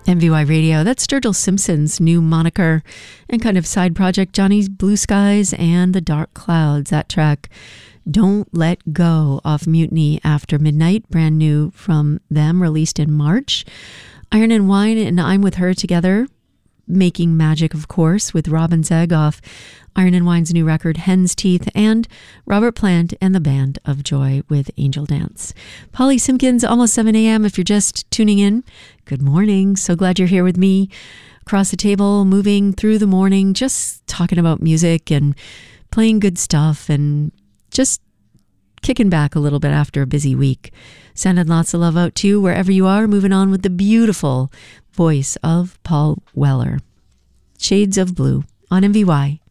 MVY Radio, that's Sturgill Simpson's new moniker and kind of side project, Johnny's Blue Skies and the Dark Clouds. That track, Don't Let Go, off Mutiny After Midnight, brand new from them, released in March. Iron and Wine and I'm With Her together, making magic, of course, with Robin Zegg off Iron and Wine's new record, Hen's Teeth, and Robert Plant and the Band of Joy with Angel Dance. Polly Simpkins, almost 7 a.m. If you're just tuning in, good morning. So glad you're here with me across the table, moving through the morning, just talking about music and playing good stuff and just kicking back a little bit after a busy week. Sending lots of love out to you wherever you are, moving on with the beautiful voice of Paul Weller. Shades of Blue on MVY.